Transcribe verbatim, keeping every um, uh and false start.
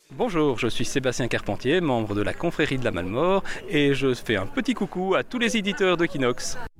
Bonjour, je suis Sébastien Carpentier, membre de la confrérie de la Malmort, et je fais un petit coucou à tous les éditeurs de Kinox.